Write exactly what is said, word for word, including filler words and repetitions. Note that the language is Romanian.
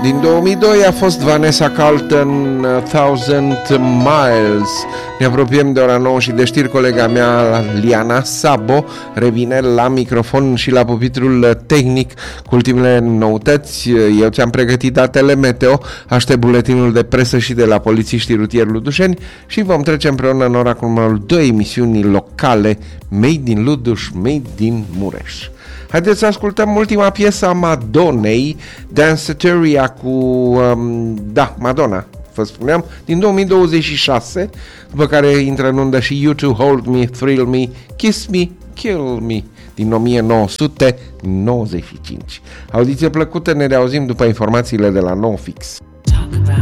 Din două mii doi a fost Vanessa Carlton, Thousand Miles. Ne apropiem de ora nouă și de știri. Colega mea, Liana Sabo, revine la microfon și la pupitrul tehnic cu ultimele noutăți. Eu ți-am pregătit datele meteo, aștept buletinul de presă și de la polițiștii rutieri Ludușeni și vom trece împreună în ora cu numărul doi emisiuni locale Made din Luduș, Made din Mureș. Haideți să ascultăm ultima piesă a Madonnei, Danceteria cu, um, da, Madonna, vă spuneam, din două mii douăzeci și șase, după care intră în undă și You To Hold Me, Thrill Me, Kiss Me, Kill Me, din o mie nouă sute nouăzeci și cinci. Audiție plăcută, ne reauzim după informațiile de la NoFix.